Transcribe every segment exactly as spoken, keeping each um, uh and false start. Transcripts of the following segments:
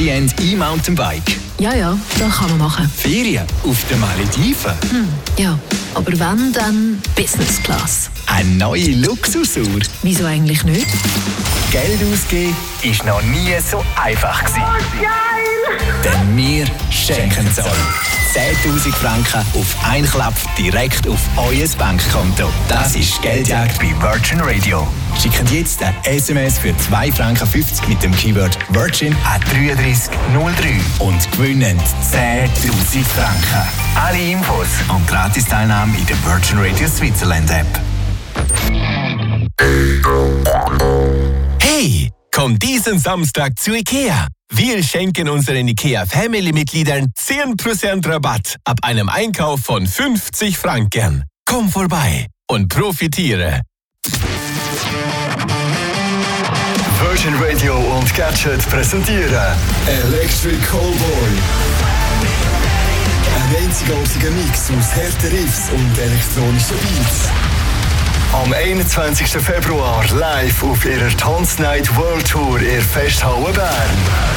High-End E-Mountainbike. Ja, ja, das kann man machen. Ferien auf den Malediven. Hm, ja, aber wenn, dann Business Class. Eine neue Luxusuhr. Wieso eigentlich nicht? Geld ausgeben ist noch nie so einfach gewesen. Oh, geil! Denn wir schenken es euch. zehntausend Franken auf einen Klapp direkt auf euer Bankkonto. Das ist Geldjagd bei Virgin Radio. Schickt jetzt ein S M S für zwei Franken fünfzig mit dem Keyword Virgin an drei drei null drei und gewinnen zehntausend Franken. Alle Infos und Gratis-Teilnahme in der Virgin Radio Switzerland App. Hey, komm diesen Samstag zu IKEA. Wir schenken unseren IKEA-Family-Mitgliedern zehn Prozent Rabatt ab einem Einkauf von fünfzig Franken. Komm vorbei und profitiere. Virgin Radio und Gadget präsentieren Electric Callboy. Ein einzigartiger Mix aus harten Riffs und elektronischen Beats. Am einundzwanzigsten Februar live auf ihrer Tanznight World Tour in der Festhalle Bern.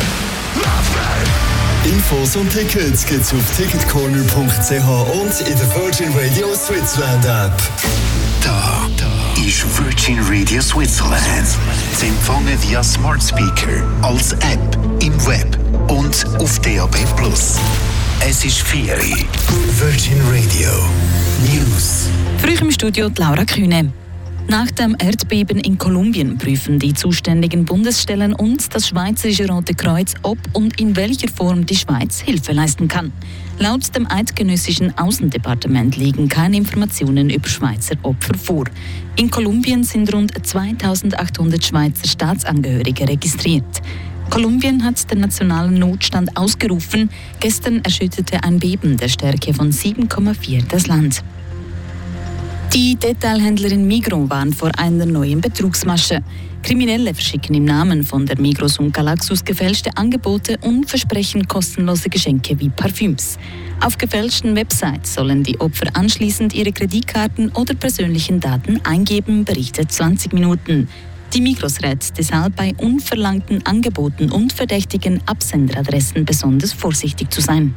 Infos und Tickets gibt's auf ticketcorner punkt c h und in der Virgin Radio Switzerland App. Da, da ist Virgin Radio Switzerland. Sie empfangen via Smart Speaker, als App, im Web und auf D A B plus. Es ist Ferien. Virgin Radio News. Früh im Studio Laura Kühne. Nach dem Erdbeben in Kolumbien prüfen die zuständigen Bundesstellen und das Schweizerische Rote Kreuz, ob und in welcher Form die Schweiz Hilfe leisten kann. Laut dem eidgenössischen Außendepartement liegen keine Informationen über Schweizer Opfer vor. In Kolumbien sind rund zweitausendachthundert Schweizer Staatsangehörige registriert. Kolumbien hat den nationalen Notstand ausgerufen. Gestern erschütterte ein Beben der Stärke von sieben Komma vier das Land. Die Detailhändlerin Migros warnt vor einer neuen Betrugsmasche. Kriminelle verschicken im Namen von der Migros und Galaxus gefälschte Angebote und versprechen kostenlose Geschenke wie Parfüms. Auf gefälschten Websites sollen die Opfer anschließend ihre Kreditkarten oder persönlichen Daten eingeben, berichtet zwanzig Minuten. Die Migros rät deshalb bei unverlangten Angeboten und verdächtigen Absenderadressen besonders vorsichtig zu sein.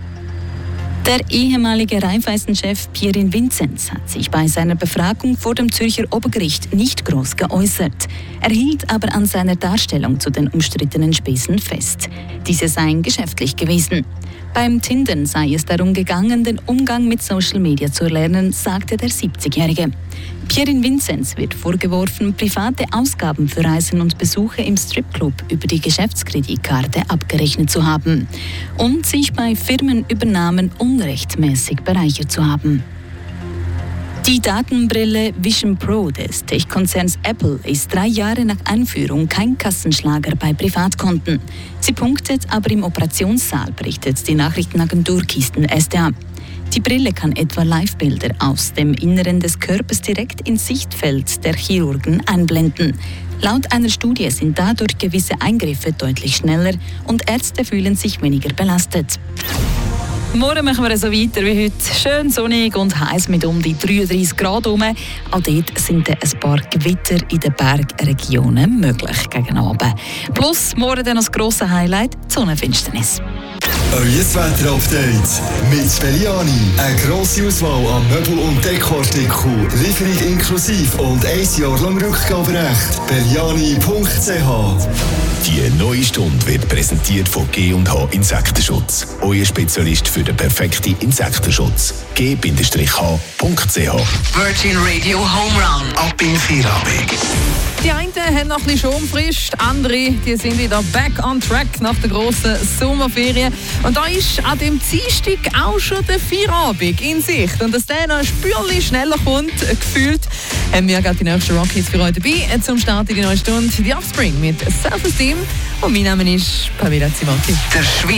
Der ehemalige Raiffeisen-Chef Pierin Vinzenz hat sich bei seiner Befragung vor dem Zürcher Obergericht nicht groß geäußert. Er hielt aber an seiner Darstellung zu den umstrittenen Spesen fest. Diese seien geschäftlich gewesen. Beim Tindern sei es darum gegangen, den Umgang mit Social Media zu erlernen, sagte der siebzigjährige. Pierin Vinzenz wird vorgeworfen, private Ausgaben für Reisen und Besuche im Stripclub über die Geschäftskreditkarte abgerechnet zu haben und sich bei Firmenübernahmen unrechtmäßig bereichert zu haben. Die Datenbrille Vision Pro des Tech-Konzerns Apple ist drei Jahre nach Einführung kein Kassenschlager bei Privatkunden. Sie punktet aber im Operationssaal, berichtet die Nachrichtenagentur Kisten S D A. Die Brille kann etwa Live-Bilder aus dem Inneren des Körpers direkt ins Sichtfeld der Chirurgen einblenden. Laut einer Studie sind dadurch gewisse Eingriffe deutlich schneller und Ärzte fühlen sich weniger belastet. Morgen machen wir so weiter wie heute. Schön sonnig und heiß mit um die dreiunddreissig Grad herum. Auch dort sind ein paar Gewitter in den Bergregionen möglich gegen Abend. Plus morgen dann das grosse Highlight, die Sonnenfinsternis. Euer Wetter-Update mit Belliani. Eine grosse Auswahl an Möbel- und Dekoartikeln, Lieferung inklusive und ein Jahr lang Rückgaberecht. belliani punkt c h. Die neue Stunde wird präsentiert von G und H Insektenschutz. Euer Spezialist für den perfekten Insektenschutz. G H punkt c h. Virgin Radio Home Run. Ab in Feierabend. Die einen haben noch ein bisschen Schonfrist, andere die sind wieder back on track nach der grossen Sommerferien. Und da ist an dem Dienstag auch schon der Feierabend in Sicht. Und dass der noch ein Spürchen schneller kommt, gefühlt, haben wir gerade die nächsten Rockies für euch dabei. Zum Start in die neue Stunde die Offspring mit Self-Esteem. Und mein Name ist Pamela Zimaki.